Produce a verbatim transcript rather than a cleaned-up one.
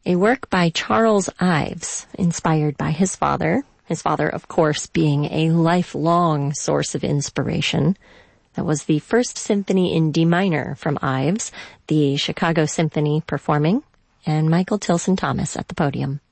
a work by Charles Ives, inspired by his father, his father, of course, being a lifelong source of inspiration. That was the First Symphony in D minor from Ives, the Chicago Symphony performing, and Michael Tilson Thomas at the podium.